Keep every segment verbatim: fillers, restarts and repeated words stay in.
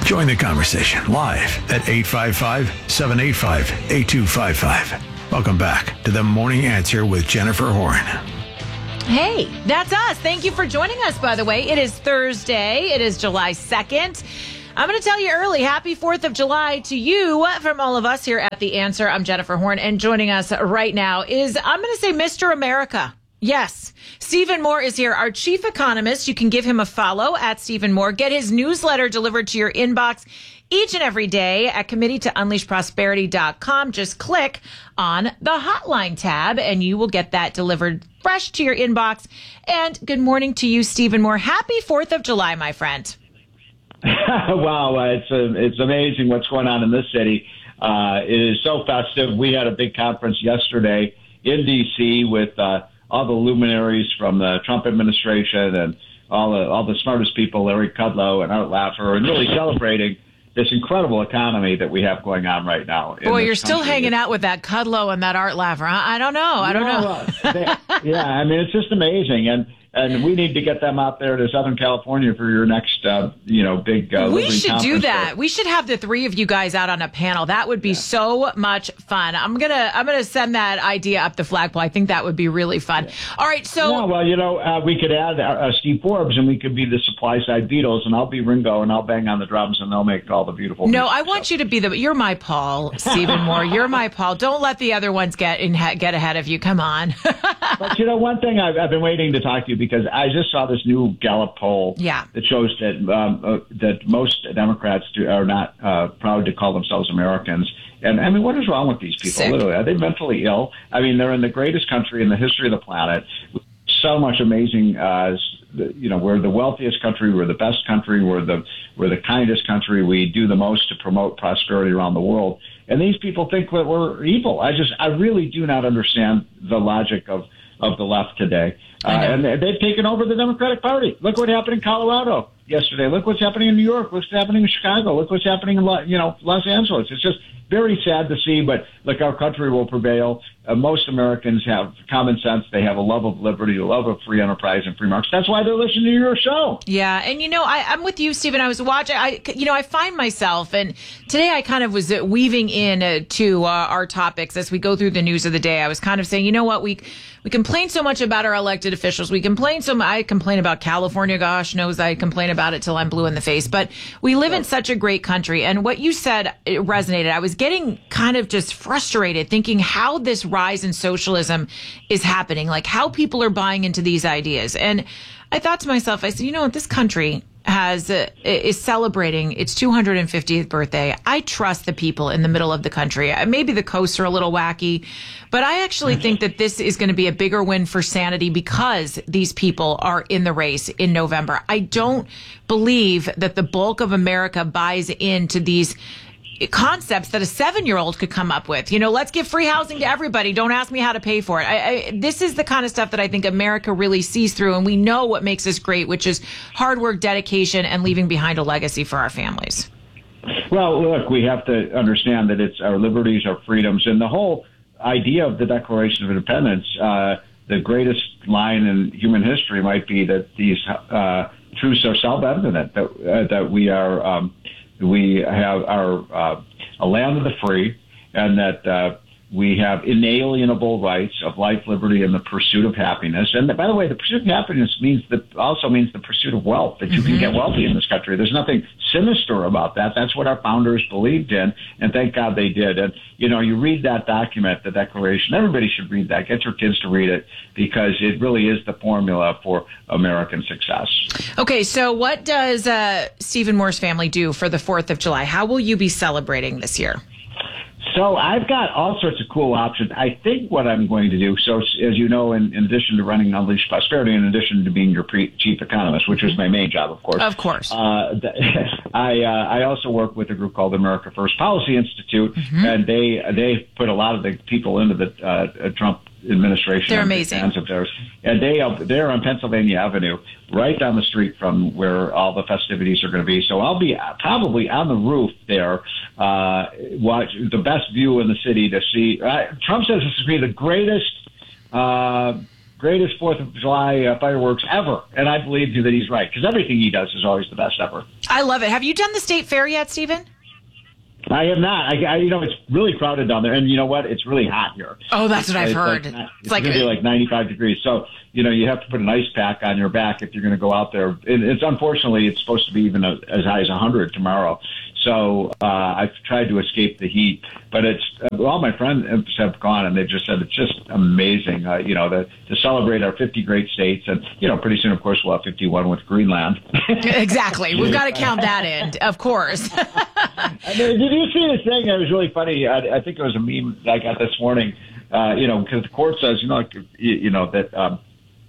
Join the conversation live at eight five five, seven eight five, eight two five five. Welcome back to The Morning Answer with Jennifer Horn. Hey, that's us. Thank you for joining us, by the way. It is Thursday. It is July second. I'm going to tell you early, happy fourth of July to you from all of us here at The Answer. I'm Jennifer Horn, and joining us right now is, I'm going to say, Mister America. Yes. Stephen Moore is here, our chief economist. You can give him a follow at Stephen Moore. Get his newsletter delivered to your inbox each and every day at committee to unleash prosperity dot com. Just click on the hotline tab and you will get that delivered fresh to your inbox. And good morning to you, Stephen Moore. Happy fourth of July, my friend. Wow, uh, it's uh, it's amazing what's going on in this city. Uh, it is so festive. We had a big conference yesterday in D C with uh, all the luminaries from the Trump administration and all the all the smartest people, Larry Kudlow and Art Laffer, and really celebrating this incredible economy that we have going on right now. Boy, you're still country. hanging out with that Kudlow and that Art Laffer. I, I don't know. I don't yeah, know. Uh, they, yeah, I mean, it's just amazing. And And we need to get them out there to Southern California for your next, uh, you know, big. Uh, we should do that. Show. We should have the three of you guys out on a panel. That would be yeah. so much fun. I'm gonna, I'm gonna send that idea up the flagpole. I think that would be really fun. Yeah. All right, so. Yeah, well, you know, uh, we could add uh, Steve Forbes, and we could be the supply side Beatles, and I'll be Ringo, and I'll bang on the drums, and they'll make all the beautiful. No, music, I want so. you to be the. You're my Paul, Stephen Moore. You're my Paul. Don't let the other ones get in, get ahead of you. Come on. But you know, one thing I've, I've been waiting to talk to you because I just saw this new Gallup poll yeah. that shows that um, uh, that most Democrats do, are not uh, proud to call themselves Americans. And I mean, what is wrong with these people? Sick. Literally, are they mentally ill? I mean, they're in the greatest country in the history of the planet. So much amazing. Uh, you know, we're the wealthiest country. We're the best country. We're the we're the kindest country. We do the most to promote prosperity around the world. And these people think that we're evil. I just, I really do not understand the logic of of the left today. Uh, and they've taken over the Democratic Party. Look what happened in Colorado yesterday. Look what's happening in New York. Look what's happening in Chicago. Look what's happening in, you know, Los Angeles. It's just very sad to see, but look, our country will prevail. Uh, most Americans have common sense. They have a love of liberty, a love of free enterprise and free markets. That's why they're listening to your show. Yeah, and you know, I, I'm with you, Stephen. I was watching. I, you know, I find myself, and today I kind of was weaving in uh, to uh, our topics as we go through the news of the day. I was kind of saying, you know what, we we complain so much about our elected officials. We complain so much. I complain about California. Gosh knows I complain about it till I'm blue in the face. But we live in such a great country, and what you said, it resonated. I was getting kind of just frustrated thinking how this rise in socialism is happening, like how people are buying into these ideas. And I thought to myself, I said, you know what, this country has uh, is celebrating its two hundred fiftieth birthday. I trust the people in the middle of the country. Maybe the coasts are a little wacky, but I actually think that this is going to be a bigger win for sanity because these people are in the race in November. I don't believe that the bulk of America buys into these concepts that a seven-year-old could come up with. You know, let's give free housing to everybody. Don't ask me how to pay for it. I, I, this is the kind of stuff that I think America really sees through, and we know what makes us great, which is hard work, dedication, and leaving behind a legacy for our families. Well, look, we have to understand that it's our liberties, our freedoms, and the whole idea of the Declaration of Independence. Uh, the greatest line in human history might be that these uh, truths are self-evident, that uh, that we are. Um, We have our uh, a land of the free, and that uh, we have inalienable rights of life, liberty, and the pursuit of happiness. And by the way, the pursuit of happiness means that also means the pursuit of wealth, that you mm-hmm. can get wealthy in this country. There's nothing sinister about that. That's what our founders believed in, and thank God they did. And, you know, you read that document, the Declaration, everybody should read that. Get your kids to read it because it really is the formula for American success. Okay, so what does uh, Stephen Moore's family do for the fourth of July? How will you be celebrating this year? So I've got all sorts of cool options. I think what I'm going to do, so as you know, in, in addition to running Unleash Prosperity, in addition to being your pre- chief economist, which is my main job, of course. Of course. Uh, I uh, I also work with a group called America First Policy Institute, mm-hmm. and they they put a lot of the people into the uh, Trump administration. They're amazing. Fans of theirs. And they, uh, they're on Pennsylvania Avenue, right down the street from where all the festivities are going to be. So I'll be probably on the roof there, uh, watch the best view in the city to see. Uh, Trump says this is going to be the greatest, uh, greatest fourth of July uh, fireworks ever. And I believe that he's right, because everything he does is always the best ever. I love it. Have you done the state fair yet, Stephen? I have not. I, I, you know, it's really crowded down there, and you know what? It's really hot here. Oh, that's it's, what I've it's heard. Like, it's, it's like going to be like ninety-five degrees. So, you know, you have to put an ice pack on your back if you're going to go out there. It, it's unfortunately, it's supposed to be even a, as high as one hundred tomorrow. So uh, I've tried to escape the heat, but it's uh, all my friends have gone, and they've just said it's just amazing. Uh, you know, the, to celebrate our fifty great states, and you know, pretty soon, of course, we'll have fifty-one with Greenland. Exactly, we've got to count that in, of course. Did you see this thing? That was really funny. I, I think it was a meme that I got this morning. Uh, you know, because the court says, you know, like, you, you know that um,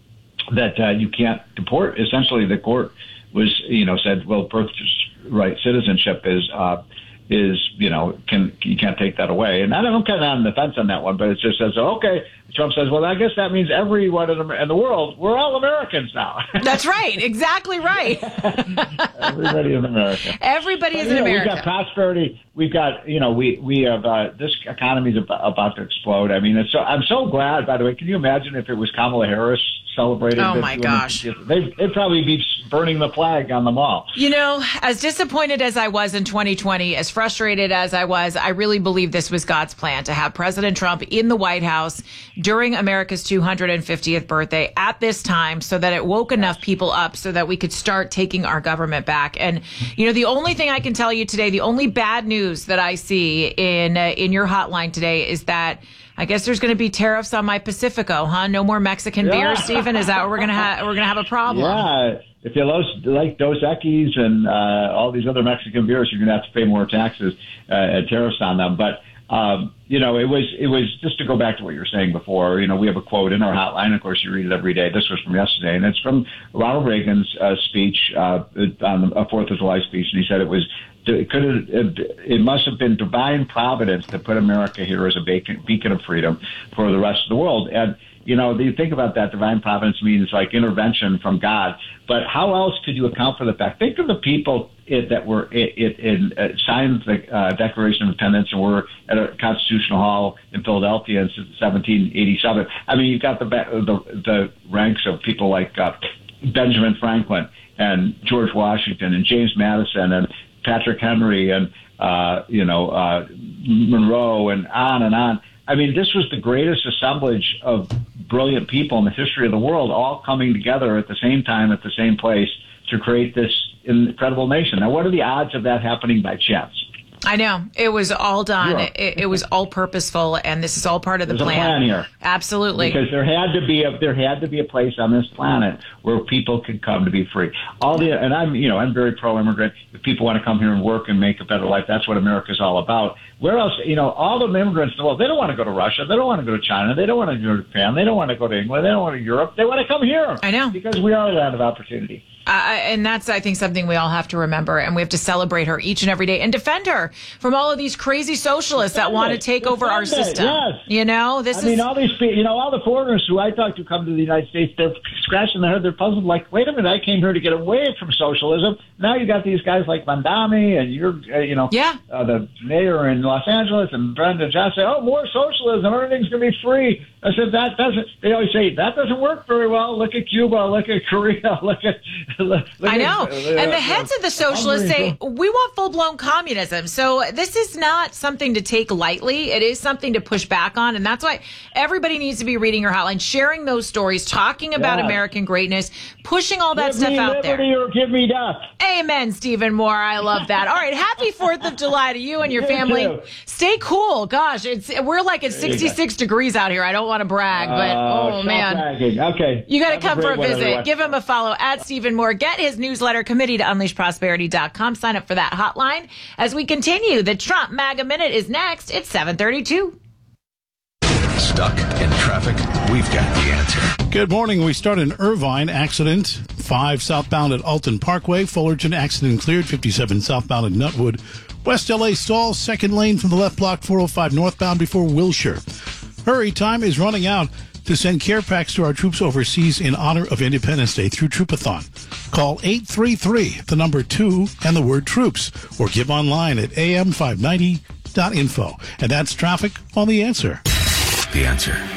that uh, you can't deport. Essentially, the court was, you know, said, well, birthright citizenship is, uh, is, you know, can you can't take that away. And I don't, I'm kind of on the fence on that one, but it just says, okay. Trump says, well, I guess that means everyone in the world, we're all Americans now. That's right. Exactly right. Everybody is America. Everybody but, is in know, America. We've got prosperity. We've got, you know, we, we have, uh, this economy is about, about to explode. I mean, it's so, I'm so glad, by the way, can you imagine if it was Kamala Harris celebrating? Oh, my gosh. They'd, they'd probably be burning the flag on the mall. You know, as disappointed as I was in twenty twenty, as frustrated as I was, I really believe this was God's plan to have President Trump in the White House during America's two hundred fiftieth birthday at this time so that it woke enough people up so that we could start taking our government back. And, you know, the only thing I can tell you today, the only bad news that I see in uh, in your hotline today is that I guess there's going to be tariffs on my Pacifico, huh? No more Mexican yeah. beer, Stephen? Is that what we're going to have? We're going to have a problem. Yeah. If you like Dos Equis and uh, all these other Mexican beers, you're going to have to pay more taxes uh, and tariffs on them. But Um, you know, it was, it was just to go back to what you were saying before, you know, we have a quote in our hotline. Of course, you read it every day. This was from yesterday, and it's from Ronald Reagan's uh, speech, uh, on the Fourth of July speech. And he said it was, it could have, it, it must have been divine providence to put America here as a beacon, beacon of freedom for the rest of the world. And, you know, you think about that, divine providence means like intervention from God. But how else could you account for the fact? Think of the people it, that were it, it, it uh, signed the uh, Declaration of Independence and were at a Constitutional Hall in Philadelphia in seventeen eighty-seven. I mean, you've got the the, the ranks of people like uh, Benjamin Franklin and George Washington and James Madison and Patrick Henry and uh, you know uh, Monroe and on and on. I mean, this was the greatest assemblage of brilliant people in the history of the world, all coming together at the same time, at the same place, to create this incredible nation. Now, what are the odds of that happening by chance? I know. It was all done. Zero. It, it was all purposeful, and this is all part of the There's plan. a plan here. Absolutely. Because there had to be a there had to be a place on this planet where people could come to be free. All the and I'm you know I'm very pro-immigrant. If people want to come here and work and make a better life, that's what America's all about. Where else? You know, all the immigrants in the world, they don't want to go to Russia. They don't want to go to China. They don't want to go to Japan. They don't want to go to England. They don't want to Europe. They want to come here. I know. Because we are a land of opportunity. Uh, and that's, I think, something we all have to remember, and we have to celebrate her each and every day and defend her from all of these crazy socialists defend that want to take over our system. Yes. You know, this I is. I mean, all these people, you know, all the foreigners who I talk to come to the United States, they're scratching their head, they're puzzled, like, wait a minute, I came here to get away from socialism. Now you got these guys like Mandami and you're, uh, you know, yeah. uh, the mayor in Los Angeles and Brendan Johnson say, oh, more socialism, everything's going to be free. I said, that doesn't, they always say, that doesn't work very well. Look at Cuba, look at Korea, look at, look I know. At, and the heads of the socialists say, we want full-blown communism. So this is not something to take lightly. It is something to push back on. And that's why everybody needs to be reading your hotline, sharing those stories, talking about yeah. American greatness, pushing all that give stuff me out there. Or give me death. Amen, Stephen Moore. I love that. All right. Happy fourth of July to you and your You family. too. Stay cool. Gosh, it's we're like at sixty-six degrees out here. I don't want to brag, but Uh, oh, man. bragging. Okay. You got to Have come for a great one, visit. everyone. Give him a follow at Stephen Moore. Get his newsletter, committee to unleash prosperity dot com. Sign up for that hotline. As we continue, the Trump MAGA Minute is next. It's seven thirty-two. Stuck in traffic? We've got the answer. Good morning. We start an Irvine accident. five southbound at Alton Parkway. Fullerton accident cleared. fifty-seven southbound at Nutwood. West L A stall. Second lane from the left block. four oh five northbound before Wilshire. Hurry time is running out to send care packs to our troops overseas in honor of Independence Day through Troopathon. Call eight three three, the number two, and the word troops, or give online at a m five ninety dot info. And that's traffic on The Answer. The Answer.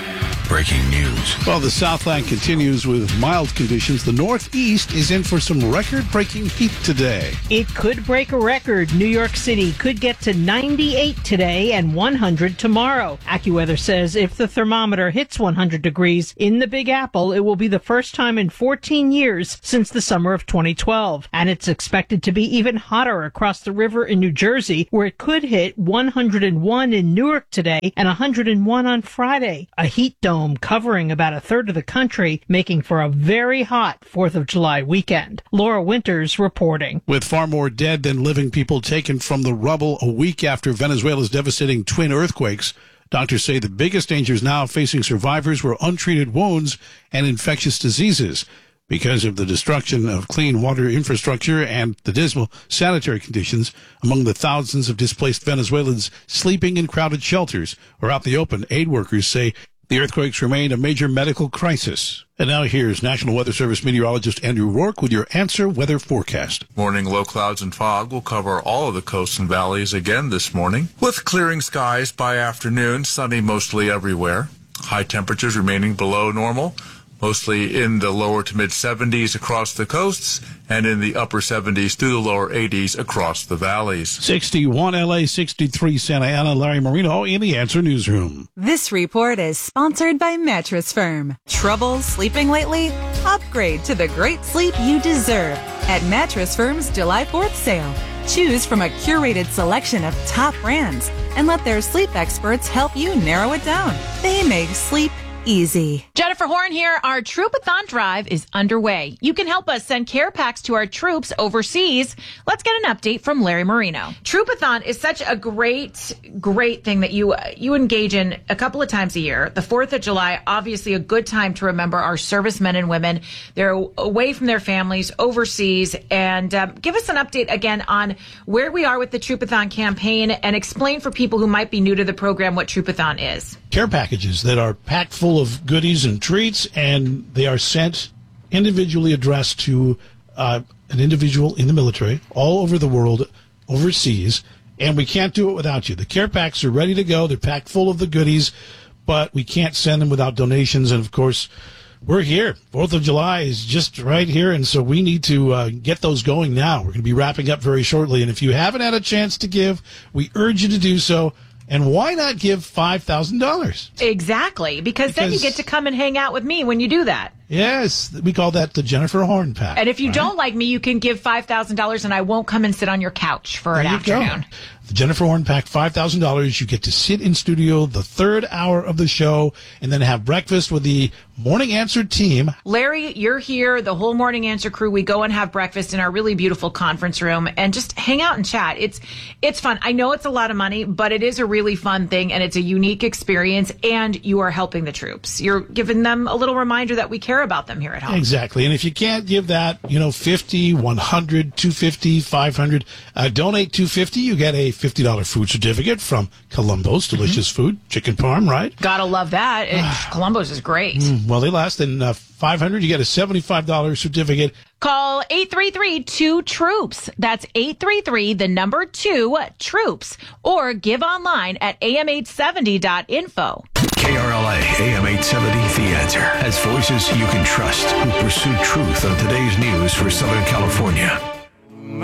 breaking news. Well, the Southland continues with mild conditions. The Northeast is in for some record-breaking heat today. It could break a record. New York City could get to ninety-eight today and one hundred tomorrow. AccuWeather says if the thermometer hits one hundred degrees in the Big Apple, it will be the first time in fourteen years since the summer of twenty twelve. And it's expected to be even hotter across the river in New Jersey, where it could hit one hundred one in Newark today and one hundred one on Friday. A heat dome covering about a third of the country, making for a very hot fourth of July weekend. Laura Winters reporting. With far more dead than living people taken from the rubble a week after Venezuela's devastating twin earthquakes, doctors say the biggest dangers now facing survivors were untreated wounds and infectious diseases because of the destruction of clean water infrastructure and the dismal sanitary conditions among the thousands of displaced Venezuelans sleeping in crowded shelters or out the open. Aid workers say the earthquakes remain a major medical crisis. And now here's National Weather Service meteorologist Andrew Rourke with your Answer Weather Forecast. Morning low clouds and fog will cover all of the coasts and valleys again this morning, with clearing skies by afternoon, sunny mostly everywhere. High temperatures remaining below normal, mostly in the lower to mid seventies across the coasts and in the upper seventies through the lower eighties across the valleys. sixty-one L A, sixty-three Santa Ana. Larry Marino in the Answer Newsroom. This report is sponsored by Mattress Firm. Trouble sleeping lately? Upgrade to the great sleep you deserve at Mattress Firm's July fourth sale. Choose from a curated selection of top brands and let their sleep experts help you narrow it down. They make sleep easy. Jennifer Horn here. Our Troopathon drive is underway. You can help us send care packs to our troops overseas. Let's get an update from Larry Marino. Troopathon is such a great, great thing that you uh, you engage in a couple of times a year. The fourth of July, obviously a good time to remember our servicemen and women. They're away from their families overseas. And um, give us an update again on where we are with the Troopathon campaign and explain for people who might be new to the program what Troopathon is. Care packages that are packed full of goodies and treats, and they are sent individually addressed to uh, an individual in the military all over the world, overseas, and we can't do it without you. The care packs are ready to go. They're packed full of the goodies, but we can't send them without donations, and of course, we're here. fourth of July is just right here, and so we need to uh, get those going now. We're going to be wrapping up very shortly, and if you haven't had a chance to give, we urge you to do so. And why not give five thousand dollars? Exactly, because, because then you get to come and hang out with me when you do that. Yes, we call that the Jennifer Horn Pack. And if you right? don't like me, you can give five thousand dollars and I won't come and sit on your couch for there an you afternoon. Go. The Jennifer Horn Pack, five thousand dollars. You get to sit in studio the third hour of the show and then have breakfast with the Morning Answer team. Larry, you're here, the whole Morning Answer crew. We go and have breakfast in our really beautiful conference room and just hang out and chat. It's it's fun. I know it's a lot of money, but it is a really fun thing and it's a unique experience, and you are helping the troops. You're giving them a little reminder that we care about them here at home. Exactly. And if you can't give that, you know, fifty, one hundred, two fifty, five hundred, uh, donate two fifty, you get a fifty dollars food certificate from Columbo's Delicious mm-hmm. Food, chicken parm, right? Gotta love that. It, Columbo's is great. Mm, well, they last. And uh, five hundred, you get a seventy-five dollars certificate. Call eight three three, two, troops. That's eight three three, the number two, troops. Or give online at A M eight seventy dot info. K R L A, A M eight seventy, The Answer, has voices you can trust who pursue truth on today's news for Southern California.